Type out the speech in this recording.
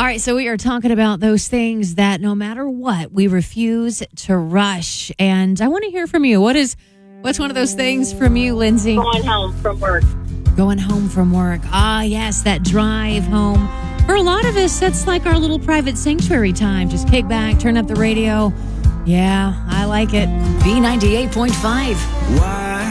All right, so we are talking about those things that no matter what, we refuse to rush. And I want to hear from you. What's one of those things from you, Lindsay? Going home from work. Going home from work. Ah, yes, that drive home. For a lot of us, that's like our little private sanctuary time. Just kick back, turn up the radio. Yeah, I like it. B98.5.